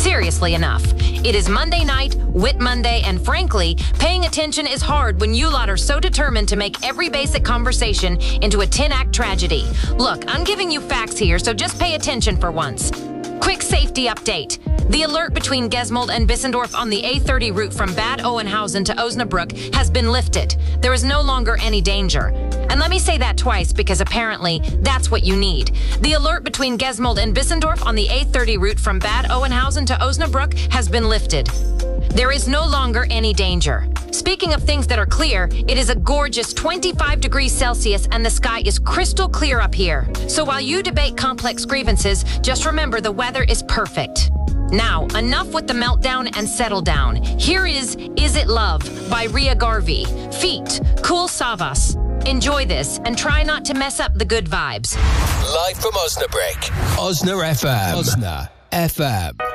Seriously enough. It is Monday night, Whit Monday, and frankly, paying attention is hard when you lot are so determined to make every basic conversation into a 10-act tragedy. Look, I'm giving you facts here, so just pay attention for once. Quick safety update. The alert between Gesmold and Bissendorf on the A30 route from Bad Oeynhausen to Osnabrück has been lifted. There is no longer any danger. And let me say that twice because apparently that's what you need. The alert between Gesmold and Bissendorf on the A30 route from Bad Oeynhausen to Osnabrück has been lifted. There is no longer any danger. Speaking of things that are clear, it is a gorgeous 25 degrees Celsius and the sky is crystal clear up here. So while you debate complex grievances, just remember the weather is perfect. Now, enough with the meltdown and settle down. Here is It Love by Ria Garvey. Feet, Cool Savas. Enjoy this and try not to mess up the good vibes. Live from Osnabrück. Osna FM. Osna FM.